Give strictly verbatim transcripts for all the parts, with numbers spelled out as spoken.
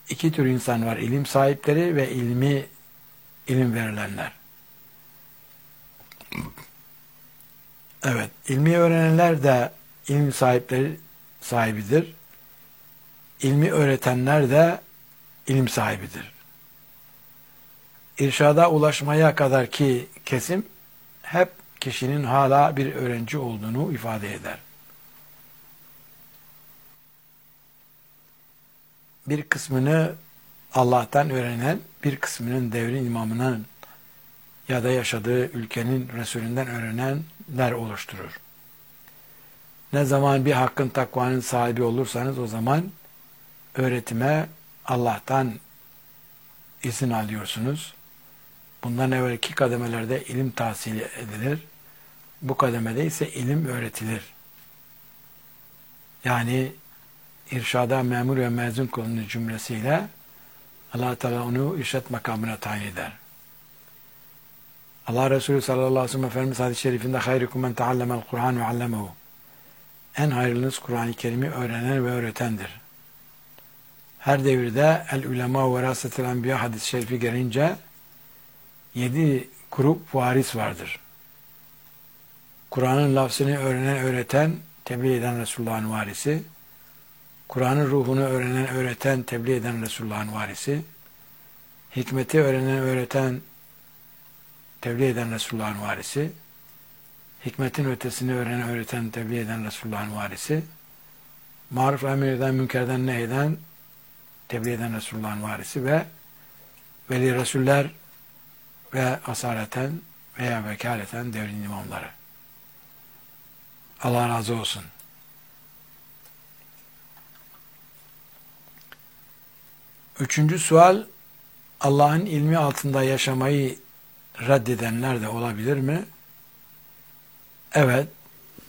iki tür insan var. İlim sahipleri ve ilmi ilim verilenler. Evet, ilmi öğrenenler de ilim sahipleri sahibidir. İlmi öğretenler de ilim sahibidir. İrşada ulaşmaya kadar ki kesim hep kişinin hala bir öğrenci olduğunu ifade eder. Bir kısmını Allah'tan öğrenen, bir kısmının devrin imamının ya da yaşadığı ülkenin Resulünden öğrenenler oluşturur. Ne zaman bir hakkın takvanın sahibi olursanız o zaman öğretime Allah'tan izin alıyorsunuz. Bundan evvelki kademelerde ilim tahsil edilir. Bu kademede ise ilim öğretilir. Yani irşada memur ve mezun kılınır cümlesiyle Allah Teala onu irşat makamına tayin eder. Allah Resulü sallallahu aleyhi ve sellem Efendimiz hadis-i şerifinde hayrukum men teallemel Kur'an ve allemehu. En hayırlınız Kur'an-ı Kerim'i öğrenen ve öğretendir. Her devirde el ulema ve verasetel enbiya hadis-i şerifi gelince yedi grup varis vardır. Kur'an'ın lafzını öğrenen, öğreten, tebliğ eden Resulullah'ın varisi. Kur'an'ın ruhunu öğrenen, öğreten, tebliğ eden Resulullah'ın varisi. Hikmeti öğrenen, öğreten, tebliğ eden Resulullah'ın varisi. Hikmetin ötesini öğrenen, öğreten, tebliğ eden Resulullah'ın varisi. Maruf emir eden, münkerden nehyeden, tebliğ eden Resulullah'ın varisi ve veli Resuller ve asareten veya vekaleten devrin imamları. Allah razı olsun. Üçüncü sual, Allah'ın ilmi altında yaşamayı reddedenler de olabilir mi? Evet.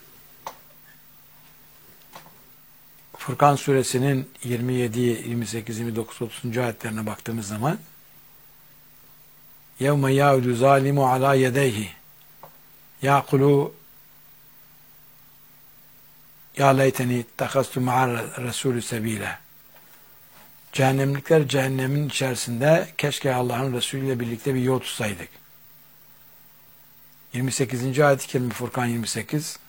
Furkan suresinin yirmi yedi, yirmi sekiz, yirmi dokuz, otuzuncu ayetlerine baktığımız zaman يَوْمَ يَعُدُ ظَالِمُ عَلَى يَدَيْهِ يَعْقُلُوا يَا لَيْتَنِي اتَّخَذْتُ مَعَ الرَّسُولِ سَب۪يلًا. Cehennemlikler cehennemin içerisinde keşke Allah'ın Resulü ile birlikte bir yol tutsaydık. yirmi sekizinci ayet-i kerime Furkan yirmi sekiz.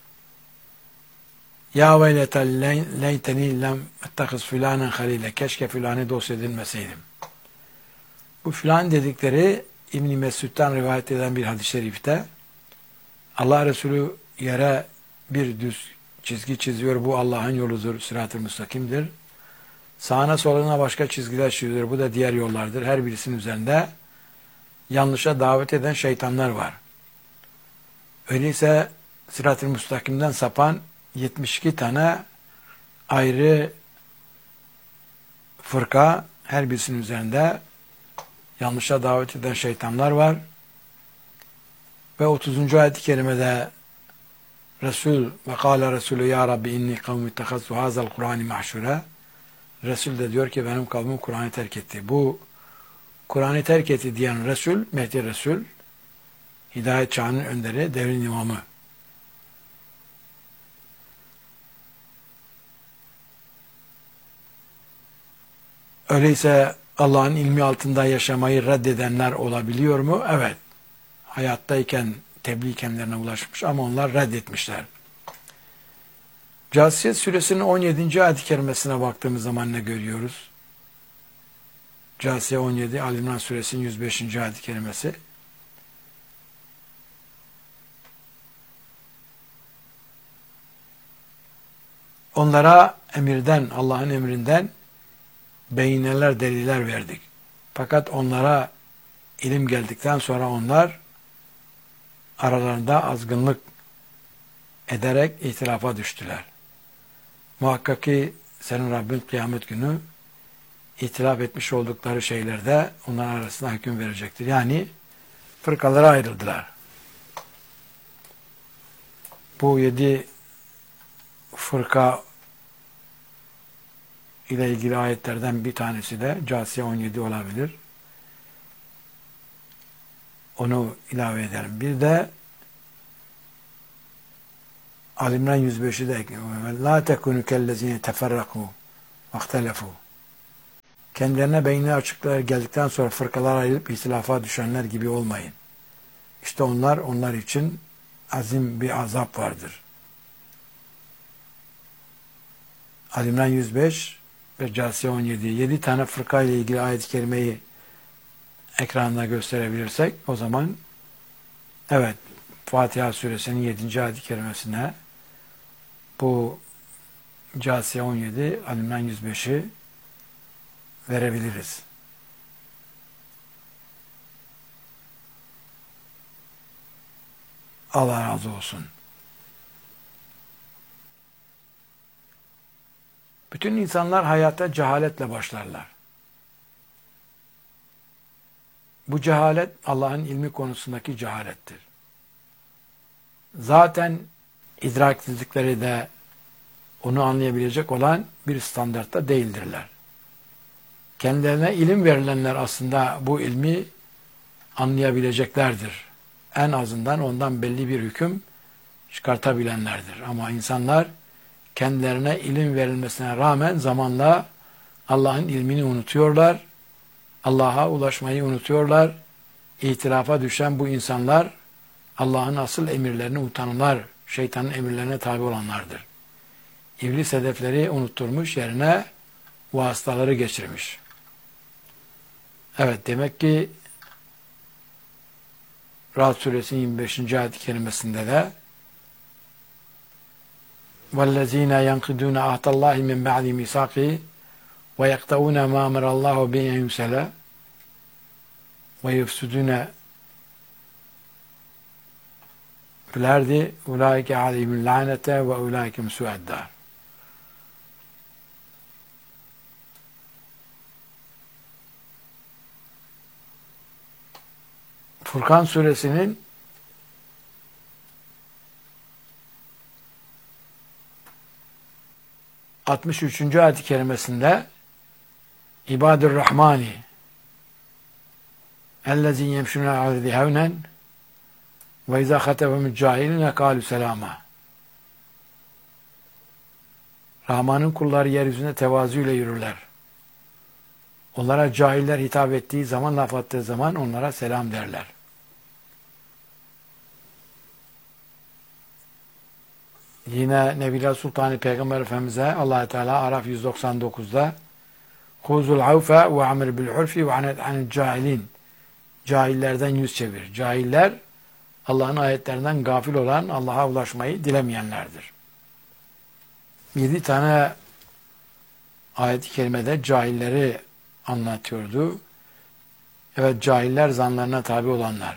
Ya veyletel leyteni lem ettekiz filanen halile. Keşke filanı dost edilmeseydim. Bu filan dedikleri İbn-i Mesud'dan rivayet eden bir hadis-i şerifte Allah Resulü yere bir düz çizgi çiziyor. Bu Allah'ın yoludur, sırat-ı müstakimdir. Sağına soluna başka çizgiler çiziyor. Bu da diğer yollardır. Her birisinin üzerinde yanlışa davet eden şeytanlar var. Öyleyse sırat-ı müstakimden sapan yetmiş iki tane ayrı fırka, her birisinin üzerinde yanlışa davet eden şeytanlar var. Ve otuzuncu ayet-i kerimede Resul ve kâle Resulü ya Rabbi inni kavmi ittehaztu hazal Kur'an-ı mahşure. Resul de diyor ki benim kavmim Kur'an'ı terk etti. Bu Kur'an'ı terk etti diyen Resul, Mehdi Resul, Hidayet çağının önderi, devrin imamı. Öyleyse Allah'ın ilmi altında yaşamayı reddedenler olabiliyor mu? Evet. Hayattayken tebliğ kendilerine ulaşmış ama onlar reddetmişler. Câsiyet suresinin on yedinci ayet-i kerimesine baktığımız zaman ne görüyoruz? Câsiye on yedi, Ali İmran suresinin yüz beşinci ayet-i kerimesi. Onlara emirden, Allah'ın emrinden beyineler, deliller verdik. Fakat onlara ilim geldikten sonra onlar aralarında azgınlık ederek itirafa düştüler. Muhakkak ki senin Rabbin kıyamet günü itiraf etmiş oldukları şeylerde onların arasında hüküm verecektir. Yani fırkalara ayrıldılar. Bu yedi fırka ile ilgili ayetlerden bir tanesi de Câsiye on yedi olabilir. Onu ilave edelim. Bir de Ali İmran yüz beşi de ekliyor. La tekunu kellezine teferraku vahtelefu. Kendilerine beyni açıklar geldikten sonra fırkalar ayrılıp ihtilafa düşenler gibi olmayın. İşte onlar, onlar için azim bir azap vardır. Ali-İmran yüz beş ve Câsiye on yedi. yedi tane fırka ile ilgili ayet-i kerimeyi ekranda gösterebilirsek o zaman evet, Fatiha suresinin yedinci ayet-i kerimesine bu Câsiye on yedi, Ali-İmran yüz beşi verebiliriz. Allah razı olsun. Bütün insanlar hayata cehaletle başlarlar. Bu cehalet Allah'ın ilmi konusundaki cehalettir. Zaten idraksizlikleri de onu anlayabilecek olan bir standartta değildirler. Kendilerine ilim verilenler aslında bu ilmi anlayabileceklerdir. En azından ondan belli bir hüküm çıkartabilenlerdir. Ama insanlar kendilerine ilim verilmesine rağmen zamanla Allah'ın ilmini unutuyorlar. Allah'a ulaşmayı unutuyorlar. İhtilafa düşen bu insanlar Allah'ın asıl emirlerini unutanlar, şeytanın emirlerine tabi olanlardır. İblis hedefleri unutturmuş, yerine vasıtaları geçirmiş. Evet, demek ki Ra'd suresinin yirmi beşinci ayet-i kerimesinde de وَالَّذ۪ينَ يَنْقِدُونَ عَهْدَ اللّٰهِ مِنْ بَعْدِ مِيثَاقِهِ وَيَقْطَعُونَ مَا أَمَرَ اللّٰهُ بِهِ أَنْ يُرْسَلَ وَيُفْسِدُونَ فِي الْأَرْضِ أُولَٰئِكَ عَلَيْهِمُ اللَّعْنَةُ وَأُولَٰئِكَ هُمْ سُوءُ الدَّارِ. Furkan suresinin altmış üçüncü ayet-i kerimesinde İbadur Rahmani ellezî yemşûne aleyhi hevnen ve izâ hatebehumul cahilûne kâlû selâmâ. Rahman'ın kulları yeryüzünde tevazuyla yürürler. Onlara cahiller hitap ettiği zaman, laf attığı zaman onlara selam derler. Yine Nebiler Sultanı Peygamber Efendimiz'e Allah Teala Araf yüz doksan dokuzda Huzul avfe ve amir bil urfi ve anet anil cahilin. Cahillerden yüz çevir. Cahiller Allah'ın ayetlerinden gafil olan, Allah'a ulaşmayı dilemeyenlerdir. Yedi tane ayet-i kerimede cahilleri anlatıyordu. Evet, cahiller zanlarına tabi olanlar.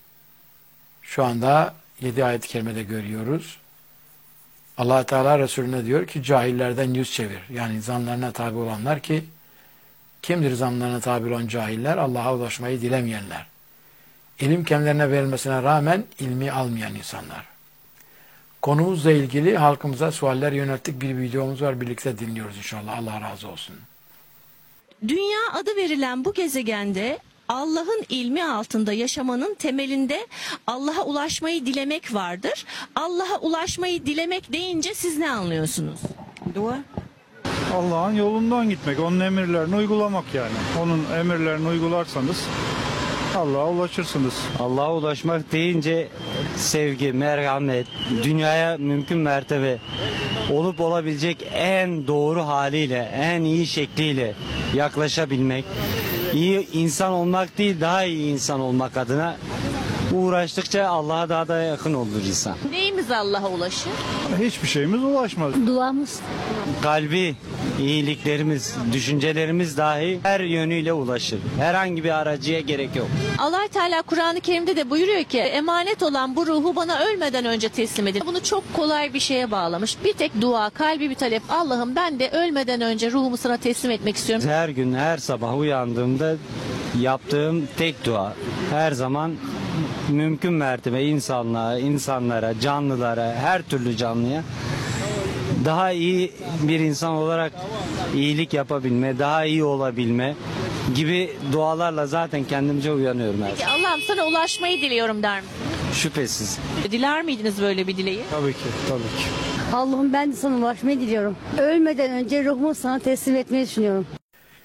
Şu anda yedi ayet-i kerimede görüyoruz. Allah Teala Resulüne diyor ki cahillerden yüz çevir. Yani zanlarına tabi olanlar ki kimdir zanlarına tabi olan cahiller? Allah'a ulaşmayı dilemeyenler. İlim kendilerine verilmesine rağmen ilmi almayan insanlar. Konumuzla ilgili halkımıza sualler yönelttik. Bir videomuz var. Birlikte dinliyoruz inşallah. Allah razı olsun. Dünya adı verilen bu gezegende Allah'ın ilmi altında yaşamanın temelinde Allah'a ulaşmayı dilemek vardır. Allah'a ulaşmayı dilemek deyince siz ne anlıyorsunuz? Dua. Allah'ın yolundan gitmek, onun emirlerini uygulamak yani. Onun emirlerini uygularsanız Allah'a ulaşırsınız. Allah'a ulaşmak deyince sevgi, merhamet, dünyaya mümkün mertebe olup olabilecek en doğru haliyle, en iyi şekliyle yaklaşabilmek, iyi insan olmak değil, daha iyi insan olmak adına uğraştıkça Allah'a daha da yakın olur insan. Neyimiz Allah'a ulaşır? Hiçbir şeyimiz ulaşmaz. Duamız. Kalbi, iyiliklerimiz, düşüncelerimiz dahi her yönüyle ulaşır. Herhangi bir aracıya gerek yok. Allah Teala Kur'an-ı Kerim'de de buyuruyor ki emanet olan bu ruhu bana ölmeden önce teslim edin. Bunu çok kolay bir şeye bağlamış. Bir tek dua, kalbi bir talep. Allah'ım ben de ölmeden önce ruhumu sana teslim etmek istiyorum. Her gün, her sabah uyandığımda yaptığım tek dua. Her zaman mümkün mertebe insanlığa, insanlara, canlılara, her türlü canlıya daha iyi bir insan olarak iyilik yapabilme, daha iyi olabilme gibi dualarla zaten kendimce uyanıyorum her Peki zaman. Allah'ım sana ulaşmayı diliyorum der misin? Şüphesiz. Diler miydiniz böyle bir dileği? Tabii ki, tabii ki. Allah'ım ben de sana ulaşmayı diliyorum. Ölmeden önce ruhumu sana teslim etmeyi düşünüyorum.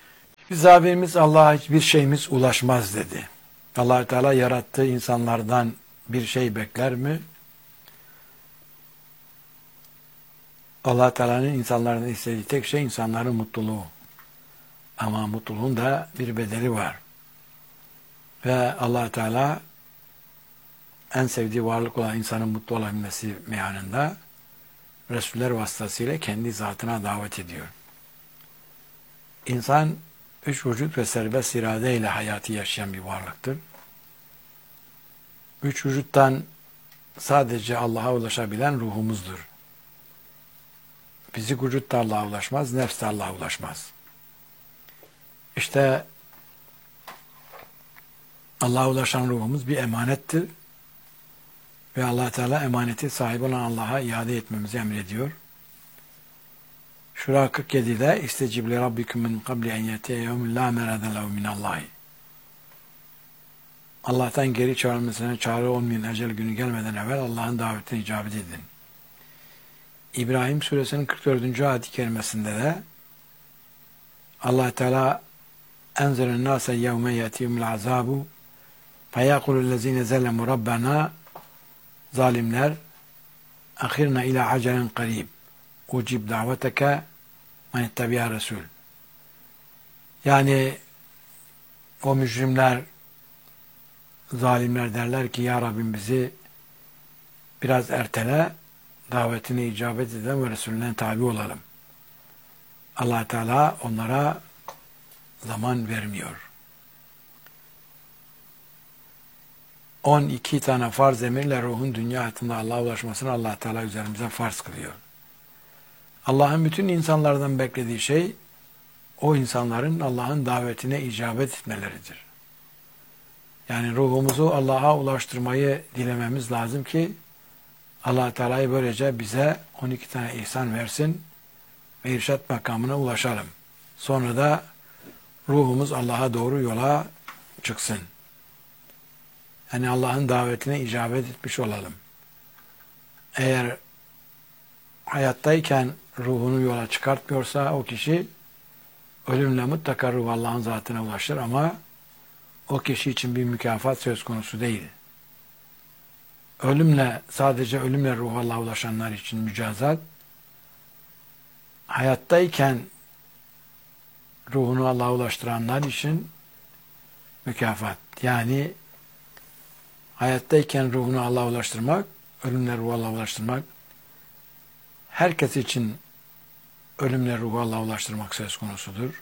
Biz abimiz Allah'a hiçbir şeyimiz ulaşmaz dedi. Allah Teala yarattığı insanlardan bir şey bekler mi? Allah Teala'nın insanlardan istediği tek şey insanların mutluluğu. Ama mutluluğun da bir bedeli var. Ve Allah Teala en sevdiği varlık olan insanın mutlu olabilmesi meyanında Resuller vasıtasıyla kendi zatına davet ediyor. İnsan üç vücut ve serbest iradeyle hayatı yaşayan bir varlıktır. Üç vücuttan sadece Allah'a ulaşabilen ruhumuzdur. Fizik vücut da Allah'a ulaşmaz, nefs de Allah'a ulaşmaz. İşte Allah'a ulaşan ruhumuz bir emanettir. Ve Allah Teala emaneti sahibi olan Allah'a iade etmemizi emrediyor. Şura kırk yedi'de İstecib li rabbikum min qabli en yetiye yevmin la mereden lehu minallahi. Allah'tan geri çağrılmasına çare olmayan ecel günü gelmeden evvel Allah'ın davetine icabet edin. İbrahim suresinin kırk dördüncü ayet-i kerimesinde de Allah Teala enzelen nase yevme yetihumul azabu feyakulüllezine zellemu rabbena zalimler ahirna ila acelen qarib ucib daveteke men ettebi'a resul. Yani o mücrimler, zalimler derler ki ya Rabbim bizi biraz ertele, davetine icabet edelim ve Resulüne tabi olalım. Allah Teala onlara zaman vermiyor. on iki tane farz emirle ruhun dünya hayatında Allah'a ulaşmasını Allah Teala üzerimize farz kılıyor. Allah'ın bütün insanlardan beklediği şey o insanların Allah'ın davetine icabet etmeleridir. Yani ruhumuzu Allah'a ulaştırmayı dilememiz lazım ki Allah Teala'yı böylece bize on iki tane ihsan versin ve irşat makamına ulaşalım. Sonra da ruhumuz Allah'a doğru yola çıksın. Yani Allah'ın davetine icabet etmiş olalım. Eğer hayattayken ruhunu yola çıkartmıyorsa o kişi ölümle mutlaka ruh Allah'ın zatına ulaşır ama o kişi için bir mükafat söz konusu değil. Ölümle, sadece ölümle ruh Allah'a ulaşanlar için mücazat, hayattayken ruhunu Allah'a ulaştıranlar için mükafat. Yani hayattayken ruhunu Allah'a ulaştırmak, ölümle ruhu Allah'a ulaştırmak, herkes için ölümle ruhu Allah'a ulaştırmak söz konusudur.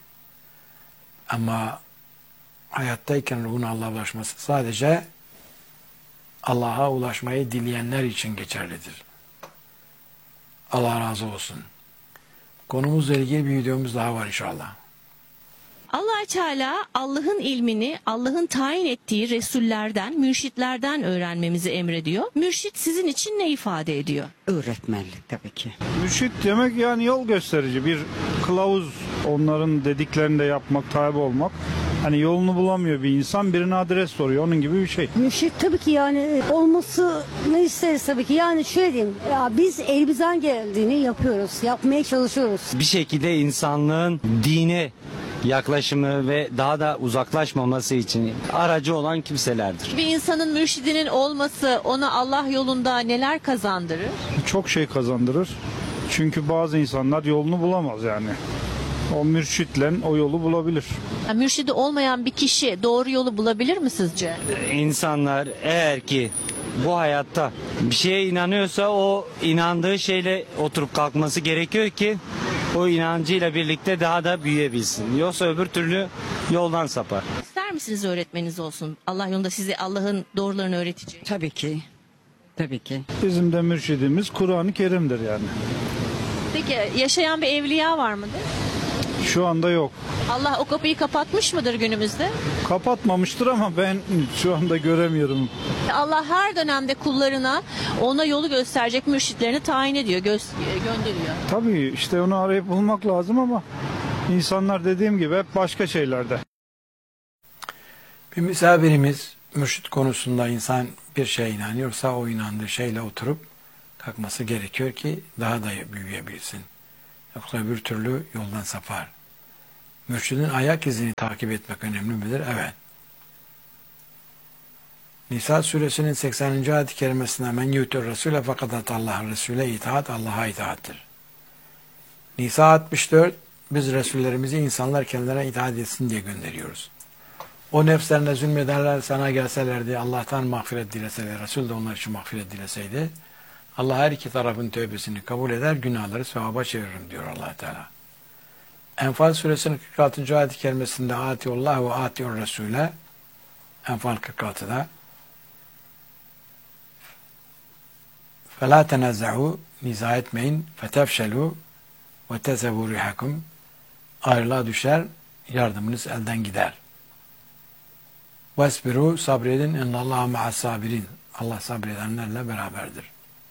Ama hayattayken ruhun Allah'a ulaşması sadece Allah'a ulaşmayı dileyenler için geçerlidir. Allah razı olsun. Konumuzla ilgili bir videomuz daha var inşallah. Allah Teala Allah'ın ilmini Allah'ın tayin ettiği resullerden, mürşitlerden öğrenmemizi emrediyor. Mürşit sizin için ne ifade ediyor? Öğretmenlik tabii ki. Mürşit demek yani yol gösterici, bir kılavuz, onların dediklerini de yapmak, tabi olmak. Hani yolunu bulamıyor bir insan, birine adres soruyor, onun gibi bir şey. Mürşit tabii ki yani olmasını isteriz tabii ki. Yani şöyle diyeyim, ya biz elimizden geldiğini yapıyoruz, yapmaya çalışıyoruz. Bir şekilde insanlığın dine yaklaşımı ve daha da uzaklaşmaması için aracı olan kimselerdir. Bir insanın mürşidinin olması ona Allah yolunda neler kazandırır? Çok şey kazandırır. Çünkü bazı insanlar yolunu bulamaz yani. O mürşitle o yolu bulabilir. Yani mürşidi olmayan bir kişi doğru yolu bulabilir mi sizce? İnsanlar eğer ki bu hayatta bir şeye inanıyorsa o inandığı şeyle oturup kalkması gerekiyor ki o inancıyla birlikte daha da büyüyebilsin. Yoksa öbür türlü yoldan sapar. İster misiniz öğretmeniniz olsun? Allah yolunda size Allah'ın doğrularını öğretecek. Tabii ki. Tabii ki. Bizim de mürşidimiz Kur'an-ı Kerim'dir yani. Peki yaşayan bir evliya var mıdır? Şu anda yok. Allah o kapıyı kapatmış mıdır günümüzde? Kapatmamıştır ama ben şu anda göremiyorum. Allah her dönemde kullarına ona yolu gösterecek mürşitlerini tayin ediyor, gö- gönderiyor. Tabii işte onu arayıp bulmak lazım ama insanlar dediğim gibi hep başka şeylerde. Bir misafirimiz mürşit konusunda insan bir şeye inanıyorsa o inandığı şeyle oturup kalkması gerekiyor ki daha da büyüyebilsin. Yoksa öbür türlü yoldan sapar. Mürşidin ayak izini takip etmek önemli midir? Evet. Nisa suresinin sekseninci ayet-i kerimesinde men yutur Resul'e fakat Allah Resul'e itaat Allah'a itaattir. Nisa altmış dört biz Resullerimizi insanlar kendilerine itaat etsin diye gönderiyoruz. O nefslerine zulmederler, sana gelselerdi, Allah'tan mağfiret dileseler, Resul de onlar için mağfiret dileseydi, Allah her iki tarafın tövbesini kabul eder, günahları sevaba çeviririm diyor Allah Teala. Enfal suresinin kırk altıncı ayet-i kerimesinde Atiullah ve Atiur Resul'e Enfal kırk altıda فَلَا تَنَزَّعُوا niza etmeyin فَتَفْشَلُوا وَتَزَبُوا رِحَكُمْ ayrılığa düşer, yardımınız elden gider. وَاسْبِرُوا sabredin اِنَّ اللّٰهَ مَعَ الصَّابِرِينَ Allah sabredenlerle beraberdir.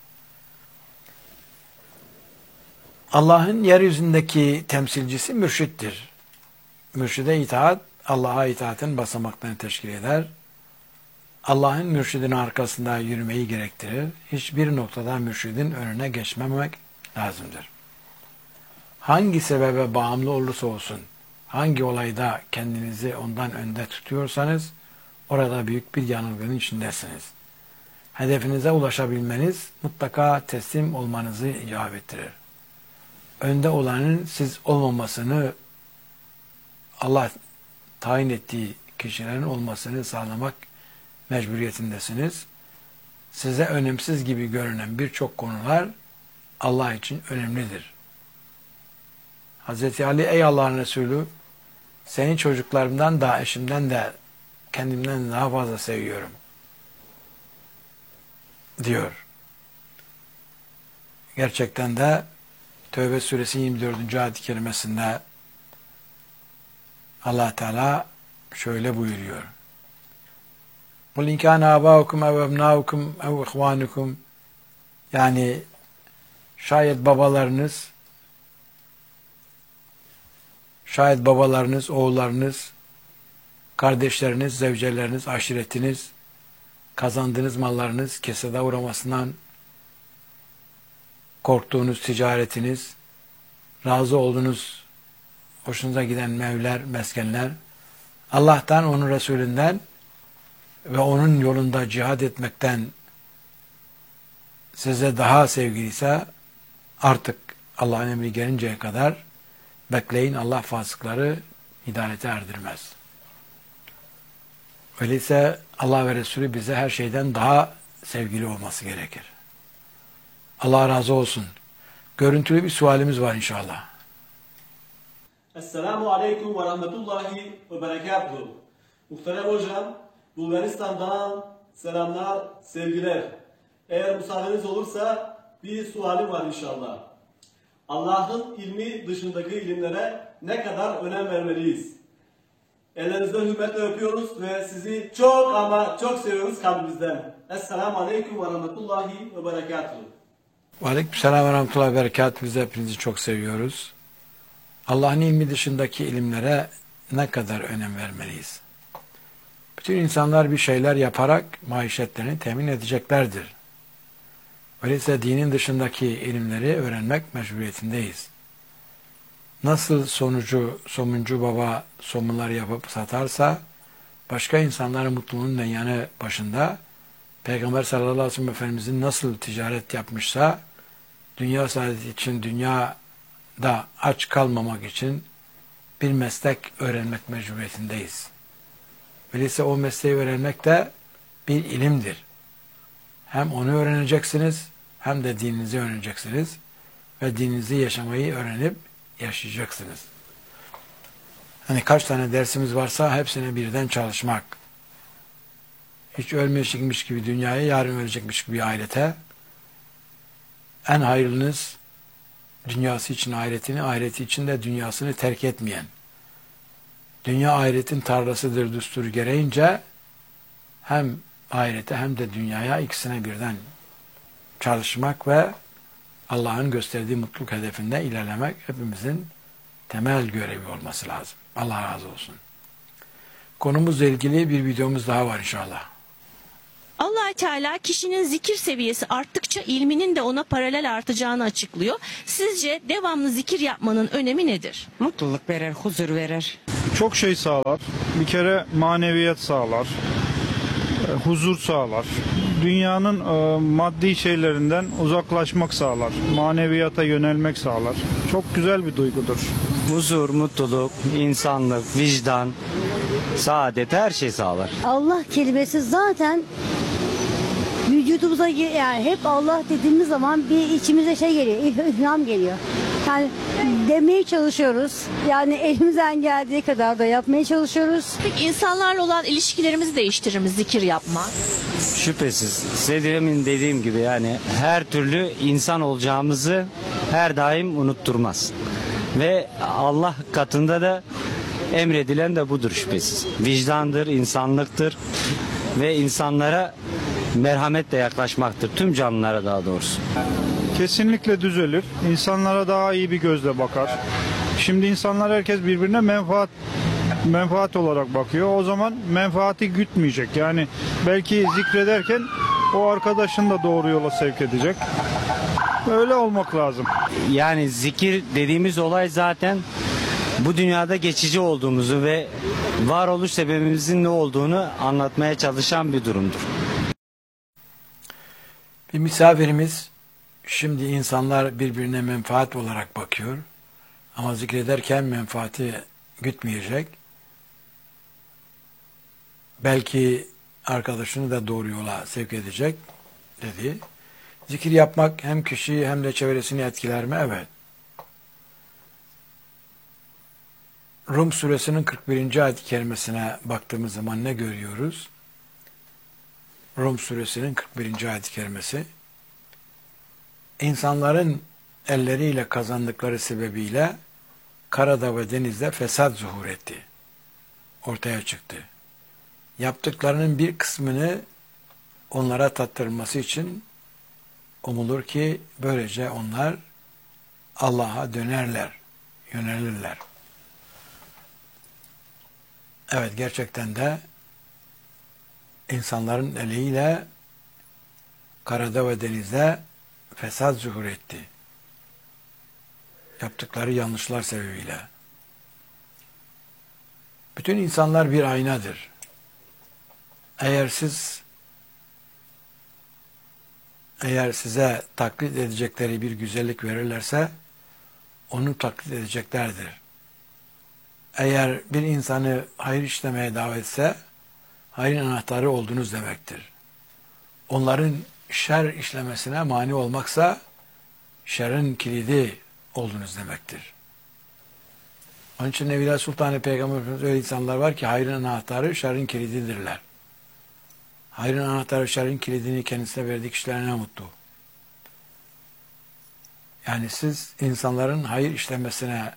Allah'ın yeryüzündeki temsilcisi mürşittir. Mürşide itaat, Allah'a itaatin basamaklarını teşkil eder. Allah'ın mürşidin arkasında yürümeyi gerektirir. Hiçbir noktada mürşidin önüne geçmemek lazımdır. Hangi sebebe bağımlı olursa olsun, hangi olayda kendinizi ondan önde tutuyorsanız, orada büyük bir yanılgının içindesiniz. Hedefinize ulaşabilmeniz mutlaka teslim olmanızı icap ettirir. Önde olanın siz olmamasını, Allah tayin ettiği kişilerin olmasını sağlamak mecburiyetindesiniz. Size önemsiz gibi görünen birçok konular Allah için önemlidir. Hazreti Ali, ey Allah'ın Resulü, seni çocuklarımdan da, eşimden de, kendimden daha fazla seviyorum diyor. Gerçekten de Tevbe suresi yirmi dördüncü ayet-i kerimesinde Allah Teala şöyle buyuruyor. قُلْ اِنْ كَانَ آبَاؤُكُمْ اَوْ اَبْنَاؤُكُمْ اَوْ اِخْوَانُكُمْ yani şayet babalarınız, şayet babalarınız, oğullarınız, kardeşleriniz, zevceleriniz, aşiretiniz, kazandığınız mallarınız kesede uğramasından korktuğunuz ticaretiniz, razı olduğunuz, hoşunuza giden mevler, meskenler, Allah'tan, onun Resulünden ve onun yolunda cihad etmekten size daha sevgiliyse artık Allah'ın emri gelinceye kadar bekleyin, Allah fasıkları hidayete erdirmez. Öyleyse Allah ve Resulü bize her şeyden daha sevgili olması gerekir. Allah razı olsun. Görüntülü bir sualimiz var inşallah. Esselamu Aleyküm ve Rahmetullahi ve Berekatuhu. Muhterem Hocam, Bulgaristan'dan selamlar, sevgiler. Eğer müsaadeniz olursa bir sualim var inşallah. Allah'ın ilmi dışındaki ilimlere ne kadar önem vermeliyiz? Ellerinizden hürmetle öpüyoruz ve sizi çok ama çok seviyoruz kalbimizden. Esselamu Aleyküm ve Rahmetullahi ve Berekatuhu. Aleykümselam ve Rahmetullahi ve Berekatuhu. Biz hepinizi çok seviyoruz. Allah'ın ilmi dışındaki ilimlere ne kadar önem vermeliyiz? Bütün insanlar bir şeyler yaparak maişetlerini temin edeceklerdir. Öyleyse dinin dışındaki ilimleri öğrenmek mecburiyetindeyiz. Nasıl sonucu, somuncu baba somunlar yapıp satarsa, başka insanların mutluluğunun yanı başında, Peygamber sallallahu aleyhi ve sellem Efendimizin nasıl ticaret yapmışsa, dünya saadeti için, dünyada aç kalmamak için bir meslek öğrenmek mecburiyetindeyiz. Öyleyse o mesleği öğrenmek de bir ilimdir. Hem onu öğreneceksiniz, hem de dininizi öğreneceksiniz ve dininizi yaşamayı öğrenip yaşayacaksınız. Hani kaç tane dersimiz varsa hepsine birden çalışmak. Hiç ölmeyecekmiş gibi dünyaya, yarın ölecekmiş gibi ahirete. En hayırlınız dünyası için ahiretini, ahireti için de dünyasını terk etmeyen. Dünya ahiretin tarlasıdır düstur gereğince hem ahirete hem de dünyaya ikisine birden çalışmak ve Allah'ın gösterdiği mutluluk hedefinde ilerlemek hepimizin temel görevi olması lazım. Allah razı olsun. Konumuzla ilgili bir videomuz daha var inşallah. Allah Allah Teala kişinin zikir seviyesi arttıkça ilminin de ona paralel artacağını açıklıyor. Sizce devamlı zikir yapmanın önemi nedir? Mutluluk verir, huzur verir. Çok şey sağlar. Bir kere maneviyat sağlar. e, Huzur sağlar. Dünyanın e, maddi şeylerinden uzaklaşmak sağlar. Maneviyata yönelmek sağlar. Çok güzel bir duygudur. Huzur, mutluluk, insanlık, vicdan, saadet her şey sağlar. Allah kelimesi zaten vücudumuza gi- yani hep Allah dediğimiz zaman bir içimize şey geliyor, ihram geliyor. Yani demeye çalışıyoruz. Yani elimizden geldiği kadar da yapmaya çalışıyoruz. Peki insanlarla olan ilişkilerimizi değiştirir mi zikir yapmak? Şüphesiz. Size demin dediğim gibi yani her türlü insan olacağımızı her daim unutturmaz. Ve Allah katında da emredilen de budur şüphesiz. Vicdandır, insanlıktır ve insanlara merhametle yaklaşmaktır. Tüm canlılara daha doğrusu. Kesinlikle düzelir. İnsanlara daha iyi bir gözle bakar. Şimdi insanlar herkes birbirine menfaat menfaat olarak bakıyor. O zaman menfaati gütmeyecek. Yani belki zikrederken o arkadaşını da doğru yola sevk edecek. Öyle olmak lazım. Yani zikir dediğimiz olay zaten bu dünyada geçici olduğumuzu ve varoluş sebebimizin ne olduğunu anlatmaya çalışan bir durumdur. Bir misafirimiz, şimdi insanlar birbirine menfaat olarak bakıyor ama zikrederken menfaati gütmeyecek. Belki arkadaşını da doğru yola sevk edecek dedi. Zikir yapmak hem kişiyi hem de çevresini etkiler mi? Evet. Rum suresinin kırk birinci ayet-i kerimesine baktığımız zaman ne görüyoruz? Rum suresinin kırk birinci ayet-i kerimesi, İnsanların elleriyle kazandıkları sebebiyle karada ve denizde fesat zuhur etti. Ortaya çıktı. Yaptıklarının bir kısmını onlara tattırılması için umulur ki böylece onlar Allah'a dönerler, yönelirler. Evet, gerçekten de insanların eliyle karada ve denizde fesat zuhur etti. Yaptıkları yanlışlar sebebiyle. Bütün insanlar bir aynadır. Eğer siz eğer size taklit edecekleri bir güzellik verirlerse onu taklit edeceklerdir. Eğer bir insanı hayır işlemeye davet etse hayrın anahtarı oldunuz demektir. Onların şer işlemesine mani olmaksa şerrin kilidi oldunuz demektir. Onun için Evliya Sultan Peygamber Efendimiz öyle insanlar var ki hayrın anahtarı şerrin kilididirler. Hayrın anahtarı şerrin kilidini kendisine verdiği kişilere ne mutlu. Yani siz insanların hayır işlemesine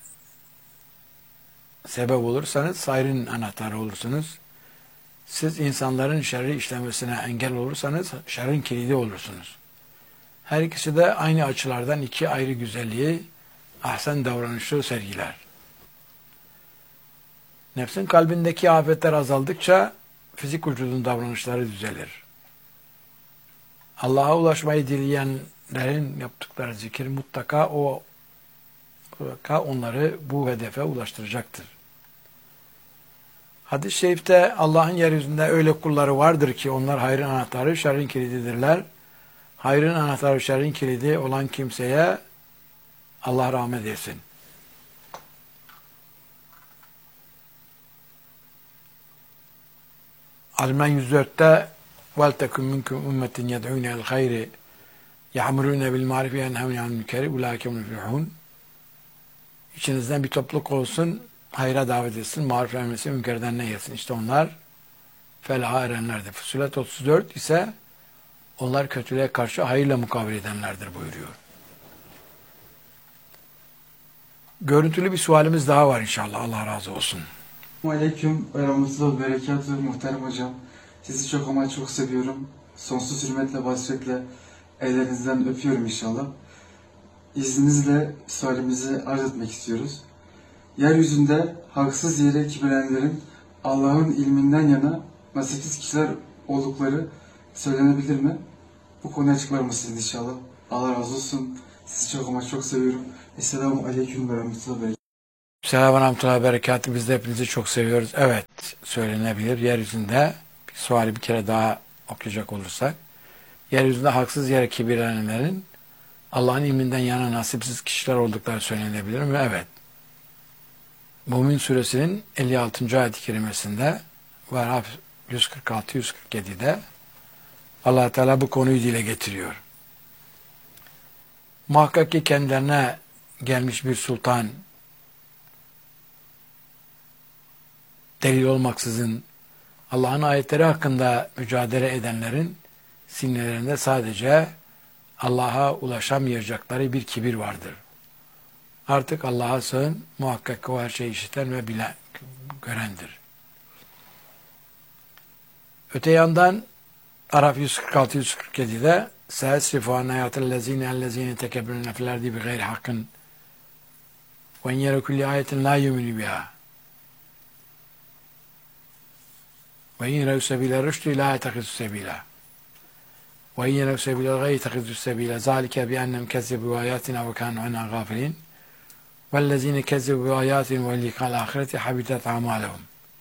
sebep olursanız hayrın anahtarı olursunuz. Siz insanların şerri işlemesine engel olursanız şerrin kilidi olursunuz. Her ikisi de aynı açılardan iki ayrı güzelliği, ahsen davranışı sergiler. Nefsin kalbindeki afetler azaldıkça fizik vücudun davranışları düzelir. Allah'a ulaşmayı dileyenlerin yaptıkları zikir mutlaka o mutlaka onları bu hedefe ulaştıracaktır. Hadis-i şerifte Allah'ın yeryüzünde öyle kulları vardır ki onlar hayrın anahtarı, şerrin kilididirler. Hayrın anahtarı, şerrin kilidi olan kimseye Allah rahmet etsin. Al-İmran yüz dörtte وَلْتَكُمْ مِنْكُمْ اُمَّةٍ يَدْعُونَ الْخَيْرِ يَعْمُرُونَ بِالْمَعْرِفِ يَنْهَوْنَ عَنِ الْمُنكَرِ اُولَٰئِكَ هُمُ الْمُفْلِحُونَ. İçinizden bir topluluk olsun, hayra davet etsin, maruf emretsin, münkerden nehyesin. İşte onlar felaha erenlerdir. Fussilet otuz dört ise onlar kötülüğe karşı hayırla mukabele edenlerdir buyuruyor. Görüntülü bir sualimiz daha var inşallah. Allah razı olsun. Aleyküm ve rahmetullahi ve berekatuhu muhterem hocam. Sizi çok ama çok seviyorum. Sonsuz hürmetle, basretle ellerinizden öpüyorum inşallah. İzninizle sualimizi arz etmek istiyoruz. Yeryüzünde haksız yere kibirlenenlerin Allah'ın ilminden yana nasipsiz kişiler oldukları söylenebilir mi? Bu konuyu açıklar mısınız inşallah? Allah razı olsun. Sizi çok ama çok seviyorum. Esselamu Aleyküm ve Rahmetullah Berekatuhu. Selamun Aleyküm Berekatü. Biz de hepinizi çok seviyoruz. Evet, söylenebilir. Yeryüzünde bir suali bir kere daha okuyacak olursak, yeryüzünde haksız yere kibirlenenlerin Allah'ın ilminden yana nasipsiz kişiler oldukları söylenebilir mi? Evet. Mümin Suresinin elli altıncı ayet-i kerimesinde ve Araf yüz kırk altı yüz kırk yedi'de Allah Teala bu konuyu dile getiriyor. Muhakkak ki kendilerine gelmiş bir sultan delil olmaksızın Allah'ın ayetleri hakkında mücadele edenlerin sinirlerinde sadece Allah'a ulaşamayacakları bir kibir vardır. Artık Allah'a sığın, muhakkak ki o her şeyi işiten ve bilen, görendir. Öte yandan Araf yüz kırk altı yüz kırk yedi'de سَيَسْرِفُ عَنْ آيَاتِ الَّذ۪ينَ الَّذ۪ينَ تَكَبِّرُونَ فِي الْاَرْضِ بِغَيْرِ حَقٍّ وَاِنْ يَرَوْا كُلَّ آيَةٍ لَا يُؤْمِنُوا بِهَا وَاِنْ يَرَوْا سَبِيلَ الرُّشْدِ لَا يَتَّخِذُوا سَبِيلًا وَاِنْ يَرَوْا سَبِيلَ الْغَيِّ يَتَّخِذُوا سَبِيلًا ذَٰلِكَ بِأَنَّهُمْ كَذَّبُوا بِآيَاتِنَا وَكَانُوا عَنْهَا غَافِلِينَ وَالَّذ۪ينَ كَذَّبُوا بِآيَاتِنَا وَلِقَاءِ الْآخِرَةِ حَبِطَتْ أَعْمَالُهُمْ.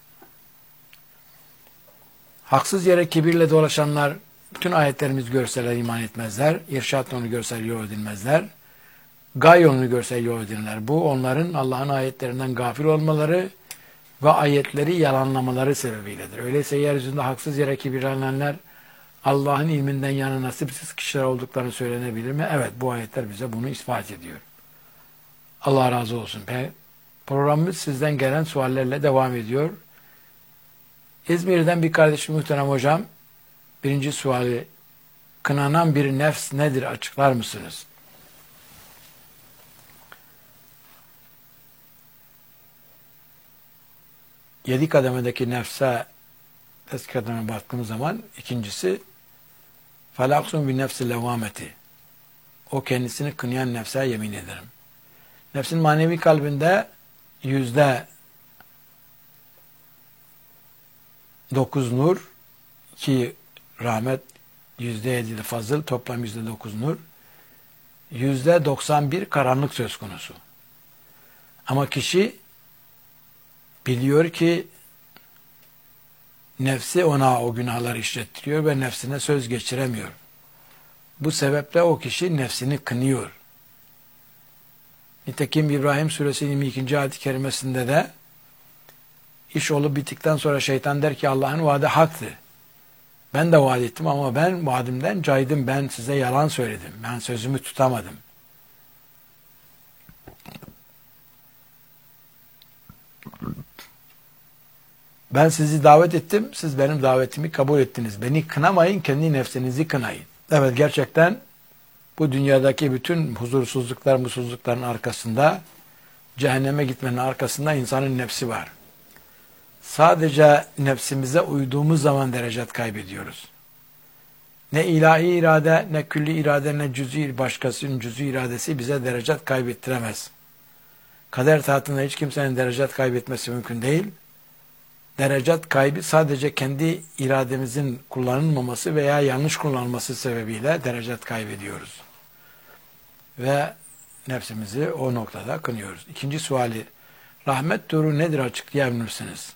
Haksız yere kibirle dolaşanlar, bütün ayetlerimiz görseler iman etmezler, irşat yolunu görseler yol edilmezler, gay yolunu görseler yol edilirler. Bu onların Allah'ın ayetlerinden gafil olmaları ve ayetleri yalanlamaları sebebiyledir. Öyleyse yeryüzünde haksız yere kibirlenenler Allah'ın ilminden yana nasipsiz kişiler olduklarını söylenebilir mi? Evet, bu ayetler bize bunu ispat ediyor. Allah razı olsun. Programımız sizden gelen suallerle devam ediyor. İzmir'den bir kardeşim muhterem hocam, birinci suali, kınanan bir nefs nedir açıklar mısınız? Yedi kademedeki nefse eski kademe baktığımız zaman ikincisi felaksun bin nefsi levameti. O kendisini kınayan nefse yemin ederim. Nefsin manevi kalbinde yüzde dokuz nur, iki rahmet, yüzde yedi fazıl, toplam yüzde dokuz nur, yüzde doksan bir karanlık söz konusu. Ama kişi biliyor ki nefsi ona o günahları işlettiriyor ve nefsine söz geçiremiyor. Bu sebeple o kişi nefsini kınıyor. Nitekim İbrahim Suresi yirmi ikinci ayet-i kerimesinde de iş olup bittikten sonra şeytan der ki Allah'ın vaadi haktı. Ben de vaat ettim ama ben vaadimden caydım. Ben size yalan söyledim. Ben sözümü tutamadım. Ben sizi davet ettim. Siz benim davetimi kabul ettiniz. Beni kınamayın, kendi nefsinizi kınayın. Evet, gerçekten bu dünyadaki bütün huzursuzluklar, mutsuzlukların arkasında, cehenneme gitmenin arkasında insanın nefsi var. Sadece nefsimize uyduğumuz zaman derecet kaybediyoruz. Ne ilahi irade, ne külli irade, ne cüz'i başkasının cüz'i iradesi bize derecet kaybettiremez. Kader tahtında hiç kimsenin derecet kaybetmesi mümkün değil. Derecet kaybı sadece kendi irademizin kullanılmaması veya yanlış kullanılması sebebiyle derecet kaybediyoruz. Ve nefsimizi o noktada kınıyoruz. İkinci suali, rahmet nuru nedir açıklayabilirsiniz?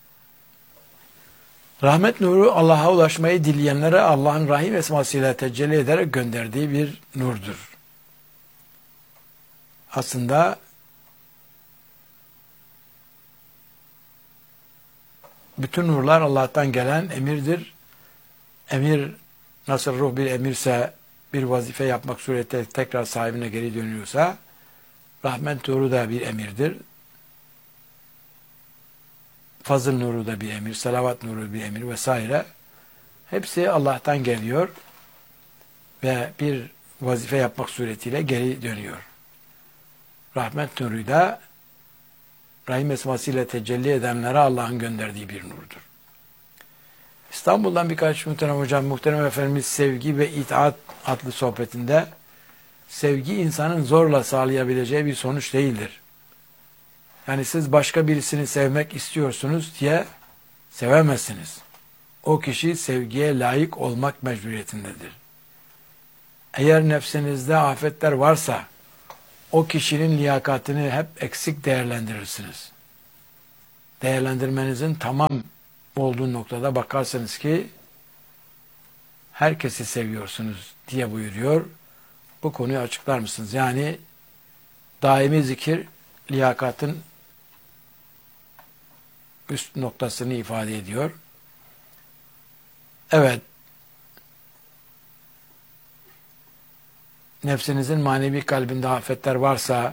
Rahmet nuru Allah'a ulaşmayı dileyenlere Allah'ın rahim esmasıyla tecelli ederek gönderdiği bir nurdur. Aslında bütün nurlar Allah'tan gelen emirdir. Emir nasıl ruh bir emirse, bir vazife yapmak suretiyle tekrar sahibine geri dönüyorsa, rahmet nuru da bir emirdir. Fazıl nuru da bir emir, salavat nuru bir emir vesaire. Hepsi Allah'tan geliyor ve bir vazife yapmak suretiyle geri dönüyor. Rahmet nuru da rahim esmasıyla tecelli edenlere Allah'ın gönderdiği bir nurdur. İstanbul'dan birkaç muhterem hocam, muhterem efendimiz Sevgi ve İtaat adlı sohbetinde sevgi insanın zorla sağlayabileceği bir sonuç değildir. Yani siz başka birisini sevmek istiyorsunuz diye sevemezsiniz. o kişi sevgiye layık olmak mecburiyetindedir. Eğer nefsinizde afetler varsa o kişinin liyakatini hep eksik değerlendirirsiniz. Değerlendirmenizin tamam olduğu noktada bakarsınız ki herkesi seviyorsunuz diye buyuruyor. Bu konuyu açıklar mısınız? Yani daimi zikir liyakatın üst noktasını ifade ediyor. Evet. Nefsinizin manevi kalbinde afetler varsa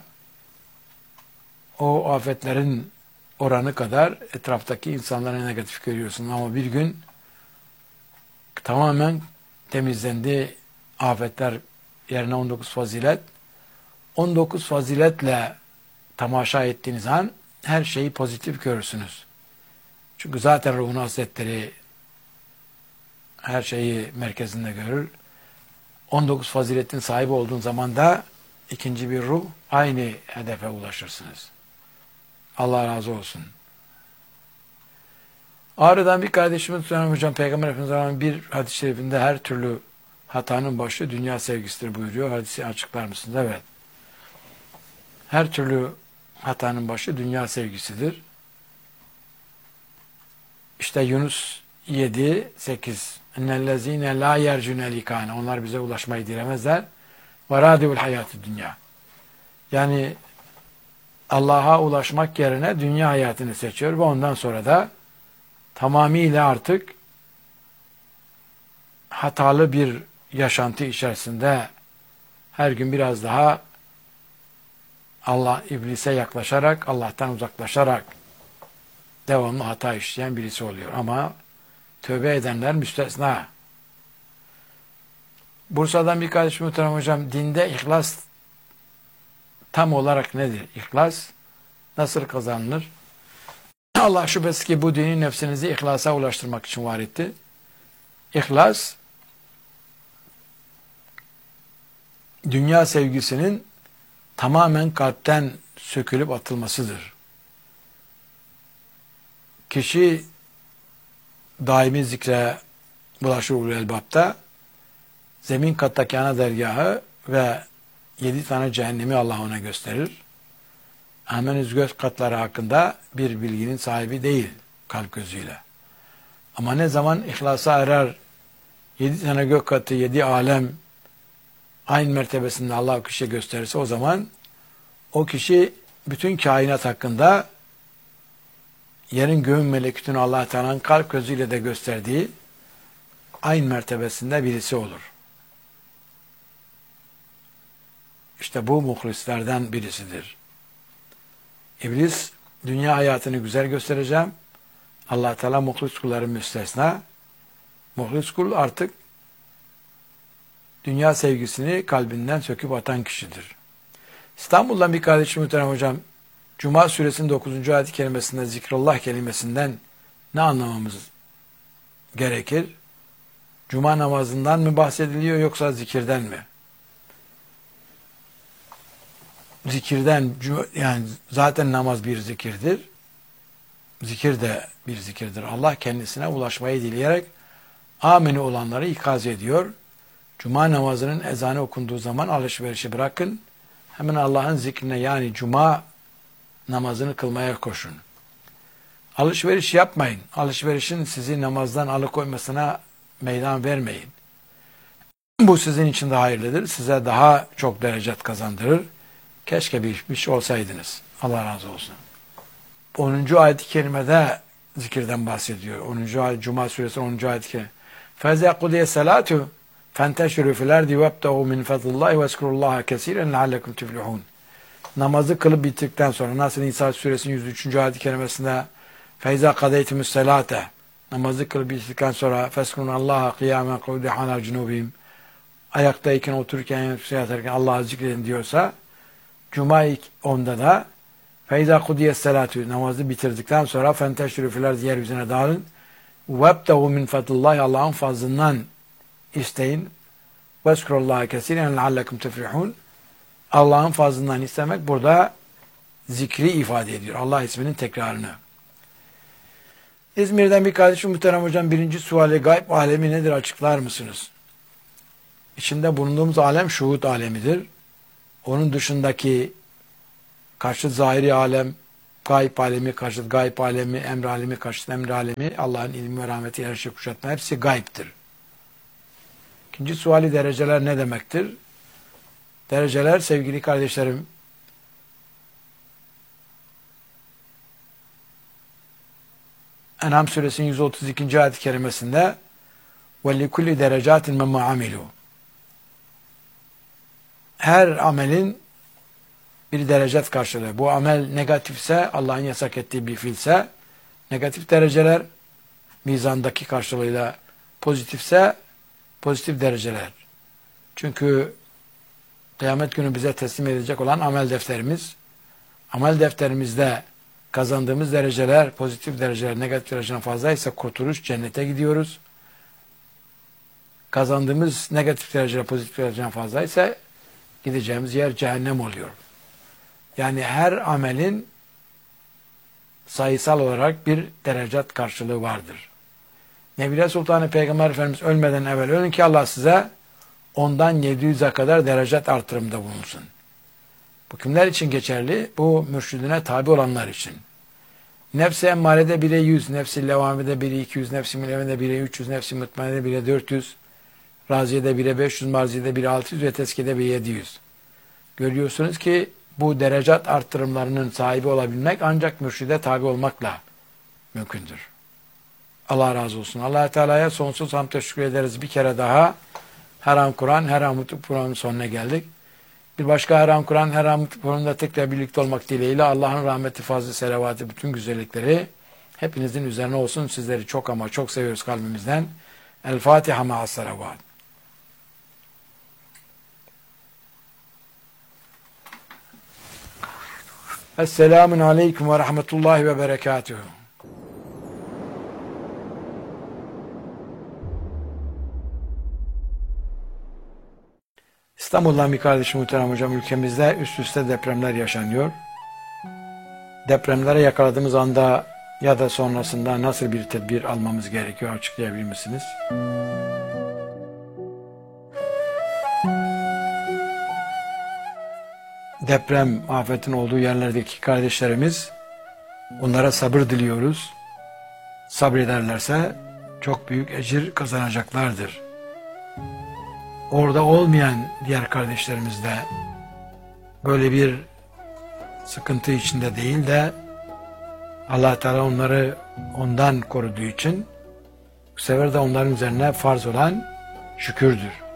o afetlerin oranı kadar etraftaki insanlara negatif görüyorsun. Ama bir gün tamamen temizlendi afetler yerine on dokuz fazilet. on dokuz faziletle tamaşa ettiğiniz an her şeyi pozitif görürsünüz. Çünkü zaten ruhun hasletleri her şeyi merkezinde görür. on dokuz faziletin sahibi olduğun zaman da ikinci bir ruh aynı hedefe ulaşırsınız. Allah razı olsun. Ağrı'dan bir kardeşimiz söylüyor hocam, Peygamber Efendimiz'in bir hadis-i şerifinde her türlü hatanın başı dünya sevgisidir buyuruyor. Hadisi açıklar mısınız? Evet. Her türlü hatanın başı dünya sevgisidir. İşte Yunus yedi sekiz. Ennellezine la yercune likane. Onlar bize ulaşmayı dilemezler. Ve radivul hayatı dünya. Yani Allah'a ulaşmak yerine dünya hayatını seçiyor ve ondan sonra da tamamıyla artık hatalı bir yaşantı içerisinde her gün biraz daha Allah iblise yaklaşarak, Allah'tan uzaklaşarak devamlı hata işleyen birisi oluyor. Ama tövbe edenler müstesna. Bursa'dan bir kardeşim muhterem hocam, dinde ihlas tam olarak nedir? İhlas nasıl kazanılır? Allah şüphesiz ki bu dini nefsinizi ihlasa ulaştırmak için var etti. İhlas, dünya sevgisinin tamamen kalpten sökülüp atılmasıdır. Kişi daimi zikre bulaşır ulul elbapta, zemin kattaki ana dergahı ve yedi tane cehennemi Allah ona gösterir. Henüz göz katları hakkında bir bilginin sahibi değil kalp gözüyle. Ama ne zaman ihlasa erer, yedi tane gök katı, yedi alem aynı mertebesinde Allah o kişiye gösterirse, o zaman o kişi bütün kainat hakkında yerin göğün melekutunu Allah Teala'nın kalp gözüyle de gösterdiği aynı mertebesinde birisi olur. İşte bu muhlislerden birisidir. İblis, dünya hayatını güzel göstereceğim. Allah Teala muhlis kulların müstesna. Muhlis kul artık dünya sevgisini kalbinden söküp atan kişidir. İstanbul'dan bir kardeşim muhterem hocam, Cuma suresinin dokuzuncu ayet-i kerimesinde zikrullah kelimesinden ne anlamamız gerekir? Cuma namazından mı bahsediliyor yoksa zikirden mi? Zikirden, yani zaten namaz bir zikirdir. Zikir de bir zikirdir. Allah kendisine ulaşmayı dileyerek amini olanları ikaz ediyor. Cuma namazının ezanı okunduğu zaman alışverişi bırakın. Hemen Allah'ın zikrine, yani Cuma namazını kılmaya koşun. Alışveriş yapmayın. Alışverişin sizi namazdan alıkoymasına meydan vermeyin. Bu sizin için de hayırlıdır. Size daha çok derecet kazandırır. Keşke bilmiş olsaydınız. Allah razı olsun. onuncu ayet-i kerimede zikirden bahsediyor. onuncu ayet, Cuma suresi onuncu ayet-i kerime. فَاَذَا قُدِيَ السَّلَاتُ فَانْتَشِرُوا فِي الْاَرْضِ وَابْتَغُوا مِنْ فَضْلِ اللّٰهِ وَاذْكُرُوا اللّٰهَ كَثِيرًا لَعَلَّكُمْ تُفْلِحُونَ. Namazı kılıp bittikten sonra, nasıl Nisa suresinin yüz üçüncü ayet-i kerimesinde فَاِذَا قَدَيْتُمُ السَّلَاتَ, namazı kılıp bittikten sonra فَاسْكُرُوا اللّٰهَ قِيَامًا قُعُودًا عَلَى جُنُوبِهِمْ, ayaktayken, otururken, yatarken Allah'ı zikredin diyorsa, Cuma onda da فَاِذَا قُدِيَ السَّلَاتُ, namazı bitirdikten sonra فَانْتَشِرُوا فِي الْاَرْضِ, yeryüzüne dağılın, وَابْتَغُوا مِنْ فَضْلِ اللّٰهِ, Allah'ın fazlından isteyin, وَاسْكُرُوا اللّٰهَ كَثِيرًا لَعَلَّكُمْ تُفْلِحُونَ. Allah'ın fazlından istemek burada zikri ifade ediyor. Allah isminin tekrarını. İzmir'den bir kardeşim muhterem hocam, birinci suali gayb alemi nedir açıklar mısınız? İçinde bulunduğumuz alem şuhud alemidir. Onun dışındaki karşıt zahiri alem, gayb alemi, karşıt gayb alemi, emr alemi, karşıt emr alemi, Allah'ın ilmi ve rahmeti her şeyi kuşatma, hepsi gaybdir. İkinci suali dereceler ne demektir? Dereceler sevgili kardeşlerim, En'am suresinin yüz otuz ikinci ayet-i kerimesinde وَلِكُلِّ دَرَجَاتٍ مَمَّا عَمِلُوا her amelin bir derecet karşılığı. Bu amel negatifse, Allah'ın yasak ettiği bir fiilse negatif dereceler, mizandaki karşılığıyla pozitifse pozitif dereceler. Çünkü kıyamet günü bize teslim edilecek olan amel defterimiz, amel defterimizde kazandığımız dereceler, pozitif dereceler, negatif dereceler fazlaysa kurtuluş, cennete gidiyoruz. Kazandığımız negatif dereceler, pozitif dereceler fazlaysa gideceğimiz yer cehennem oluyor. Yani her amelin sayısal olarak bir derecat karşılığı vardır. Nebile Sultanı Peygamber Efendimiz ölmeden evvel ölün ki Allah size ondan yedi yüze kadar derecat artırımda bulunsun. Bu kimler için geçerli? Bu mürşidine tabi olanlar için. Nefs-i emmarede bire yüz, nefs-i levamede bire iki yüz, nefs-i mülevende bire üç yüz, nefs-i mutmainede bire dört yüz, raziyede bire beş yüz, marziyede bire altı yüz ve teskide bire yedi yüz. Görüyorsunuz ki bu derecat arttırımlarının sahibi olabilmek ancak mürşide tabi olmakla mümkündür. Allah razı olsun. Allah Teala'ya sonsuz hamd teşekkür ederiz. Bir kere daha her an Kur'an, her an mutlu programın sonuna geldik. Bir başka her an Kur'an, her an mutlu programda tekrar birlikte olmak dileğiyle Allah'ın rahmeti, fazlı, selavatı, bütün güzellikleri hepinizin üzerine olsun. Sizleri çok ama çok seviyoruz kalbimizden. El Fatiha ma'as salavat. Esselamun aleyküm ve rahmetullahi ve berekatuhu. İstanbul'dan bir kardeşim muhterem hocam, ülkemizde üst üste depremler yaşanıyor. Depremlere yakaladığımız anda ya da sonrasında nasıl bir tedbir almamız gerekiyor açıklayabilir misiniz? Deprem afetin olduğu yerlerdeki kardeşlerimiz, onlara sabır diliyoruz. Sabrederlerse çok büyük ecir kazanacaklardır. Orada olmayan diğer kardeşlerimiz de böyle bir sıkıntı içinde değil de Allah Teala onları ondan koruduğu için bu sefer de onların üzerine farz olan şükürdür.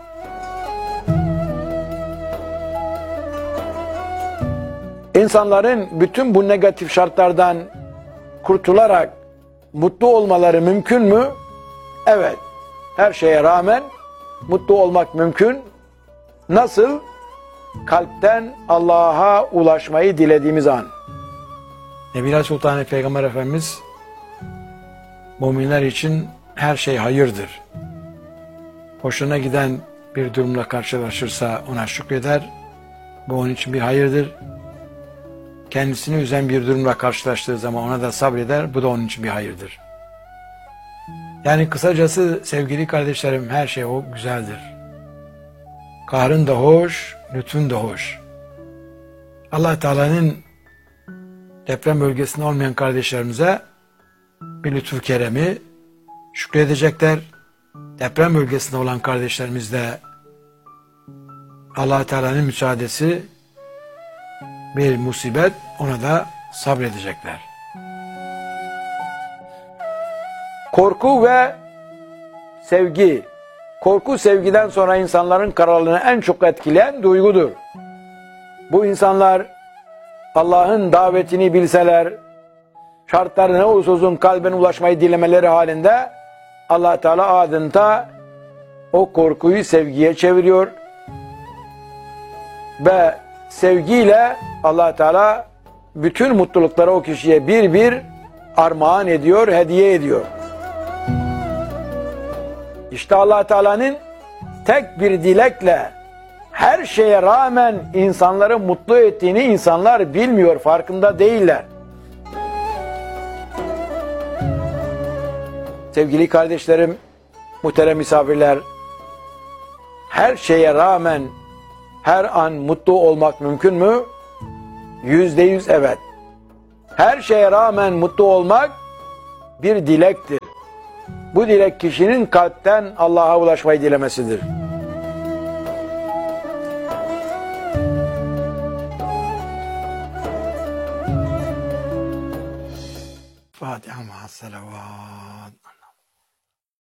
İnsanların bütün bu negatif şartlardan kurtularak mutlu olmaları mümkün mü? Evet. Her şeye rağmen mutlu olmak mümkün. Nasıl? Kalpten Allah'a ulaşmayı dilediğimiz an. Nebile Sultanı Peygamber Efendimiz müminler için her şey hayırdır. Hoşuna giden bir durumla karşılaşırsa ona şükreder. Bu onun için bir hayırdır. Kendisini üzen bir durumla karşılaştığı zaman ona da sabreder. Bu da onun için bir hayırdır. Yani kısacası sevgili kardeşlerim, her şey o güzeldir. Kahrın da hoş, lütfun da hoş. Allah Teala'nın deprem bölgesinde olmayan kardeşlerimize bir lütfu keremi şükredecekler. Deprem bölgesinde olan kardeşlerimiz de Allah Teala'nın müsaadesi bir musibet, ona da sabredecekler. Korku ve sevgi. Korku sevgiden sonra insanların kararlılığını en çok etkileyen duygudur. Bu insanlar Allah'ın davetini bilseler, şartları ne olursa olsun kalbine ulaşmayı dilemeleri halinde Allah Teala adeta o korkuyu sevgiye çeviriyor ve sevgiyle Allah Teala bütün mutlulukları o kişiye bir bir armağan ediyor, hediye ediyor. İşte Allah Teala'nın tek bir dilekle her şeye rağmen insanları mutlu ettiğini insanlar bilmiyor, farkında değiller. sevgili kardeşlerim, muhterem misafirler, her şeye rağmen her an mutlu olmak mümkün mü? Yüzde yüz evet. Her şeye rağmen mutlu olmak bir dilektir. Bu dilek kişinin kalpten Allah'a ulaşmayı dilemesidir. Fatiha ma'as salavat.